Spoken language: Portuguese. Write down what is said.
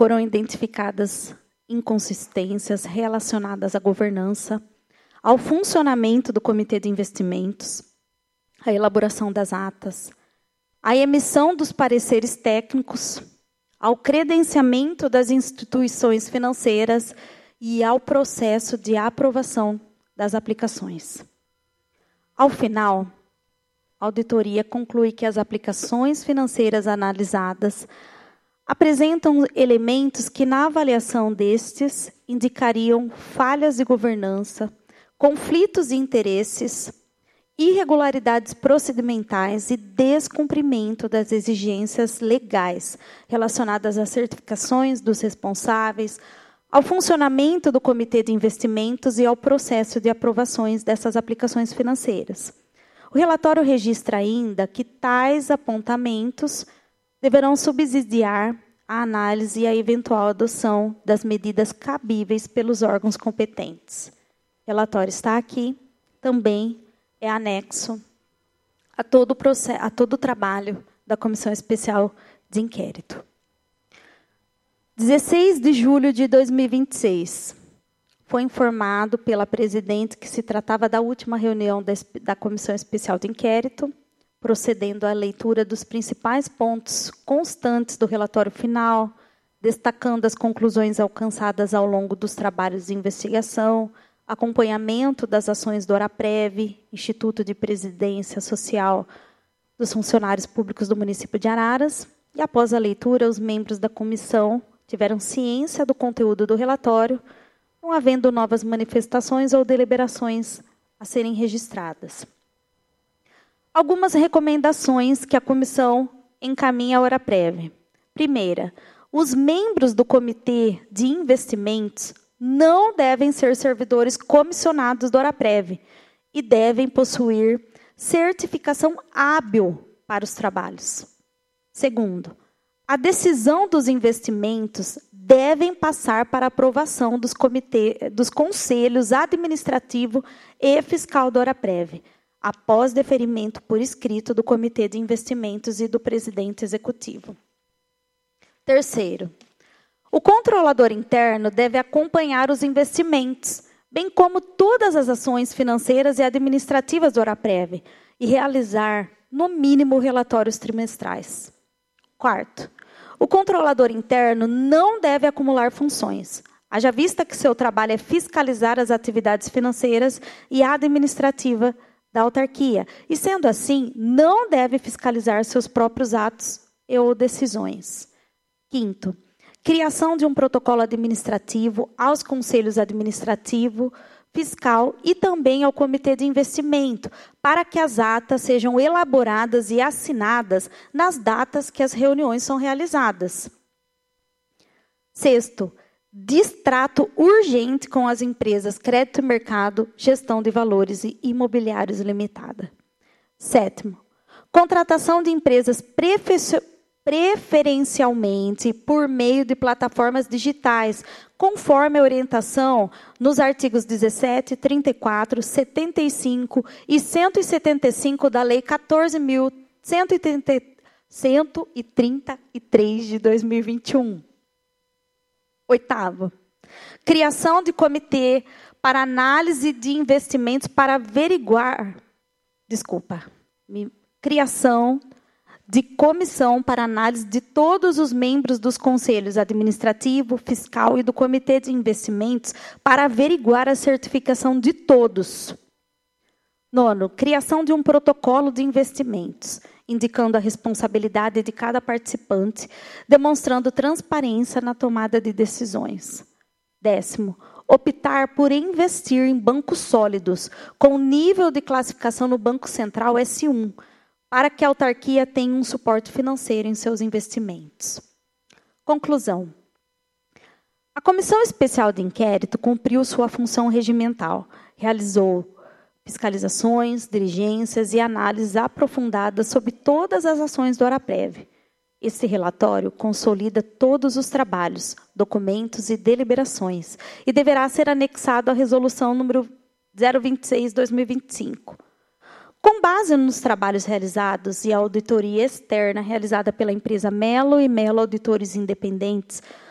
foram identificadas inconsistências relacionadas à governança, ao funcionamento do Comitê de Investimentos, à elaboração das atas, à emissão dos pareceres técnicos, ao credenciamento das instituições financeiras e ao processo de aprovação das aplicações. Ao final, a auditoria conclui que as aplicações financeiras analisadas apresentam elementos que, na avaliação destes, indicariam falhas de governança, conflitos de interesses, irregularidades procedimentais e descumprimento das exigências legais relacionadas às certificações dos responsáveis, ao funcionamento do Comitê de Investimentos e ao processo de aprovações dessas aplicações financeiras. O relatório registra ainda que tais apontamentos deverão subsidiar a análise e a eventual adoção das medidas cabíveis pelos órgãos competentes. O relatório está aqui, também é anexo a todo o trabalho da Comissão Especial de Inquérito. 16 de julho de 2026, foi informado pela presidente que se tratava da última reunião da Comissão Especial de Inquérito, procedendo à leitura dos principais pontos constantes do relatório final, destacando as conclusões alcançadas ao longo dos trabalhos de investigação, acompanhamento das ações do ORAPREV, Instituto de Previdência Social dos Funcionários Públicos do município de Araras, e após a leitura, os membros da comissão tiveram ciência do conteúdo do relatório, não havendo novas manifestações ou deliberações a serem registradas. Algumas recomendações que a comissão encaminha à ORAPREV. Primeira, os membros do Comitê de Investimentos não devem ser servidores comissionados do ORAPREV e devem possuir certificação hábil para os trabalhos. Segundo, a decisão dos investimentos devem passar para aprovação dos conselhos administrativo e fiscal do ORAPREV, após deferimento por escrito do Comitê de Investimentos e do presidente executivo. Terceiro, o controlador interno deve acompanhar os investimentos, bem como todas as ações financeiras e administrativas do ORAPREV, e realizar, no mínimo, relatórios trimestrais. Quarto, o controlador interno não deve acumular funções, haja vista que seu trabalho é fiscalizar as atividades financeiras e administrativa da autarquia, e, sendo assim, não deve fiscalizar seus próprios atos ou decisões. Quinto, criação de um protocolo administrativo aos conselhos administrativo, fiscal e também ao Comitê de Investimento, para que as atas sejam elaboradas e assinadas nas datas que as reuniões são realizadas. Sexto, distrato urgente com as empresas Crédito e Mercado, Gestão de Valores e Imobiliários Limitada. Sétimo, contratação de empresas preferencialmente por meio de plataformas digitais, conforme a orientação nos artigos 17, 34, 75 e 175 da Lei 14.133 de 2021. Oitavo, criação de comitê para análise de investimentos para averiguar... criação de comissão para análise de todos os membros dos conselhos administrativo, fiscal e do Comitê de Investimentos para averiguar a certificação de todos. Nono, criação de um protocolo de investimentos, indicando a responsabilidade de cada participante, demonstrando transparência na tomada de decisões. Décimo, optar por investir em bancos sólidos, com nível de classificação no Banco Central S1, para que a autarquia tenha um suporte financeiro em seus investimentos. Conclusão. A Comissão Especial de Inquérito cumpriu sua função regimental, realizou fiscalizações, diligências e análises aprofundadas sobre todas as ações do ORAPREV. Esse relatório consolida todos os trabalhos, documentos e deliberações e deverá ser anexado à resolução número 026/2025. Com base nos trabalhos realizados e a auditoria externa realizada pela empresa Melo e Melo Auditores Independentes,